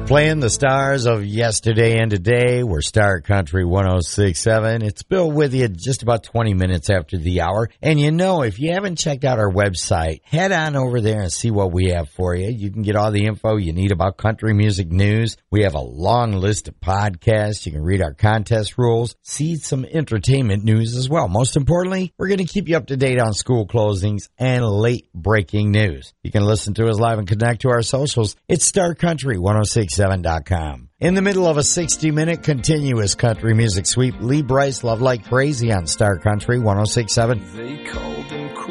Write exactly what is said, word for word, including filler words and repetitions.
Playing the stars of yesterday and today. We're Star Country one oh six point seven. It's Bill with you just about twenty minutes after the hour. And you know, if you haven't checked out our website, head on over there and see what we have for you. You can get all the info you need about country music news. We have a long list of podcasts. You can read our contest rules, see some entertainment news as well. Most importantly, we're going to keep you up to date on school closings and late breaking news. You can listen to us live and connect to our socials. It's Star Country one oh six point seven dot com. In the middle of a sixty-minute continuous country music sweep, Lee Brice, Love Like Crazy on Star Country one oh six point seven. They called